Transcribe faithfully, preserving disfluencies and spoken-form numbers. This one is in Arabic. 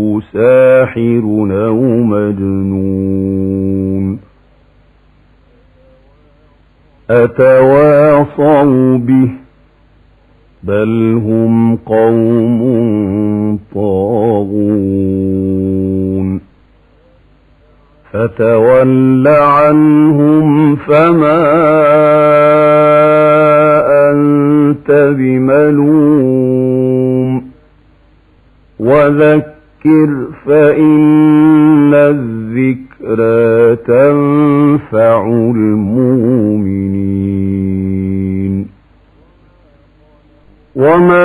ساحر أو مجنون أتواصوا به بل هم قوم طاغون فتول عنهم فما أنت بملوم وذكر فإن الذكرى تنفع المؤمنين وما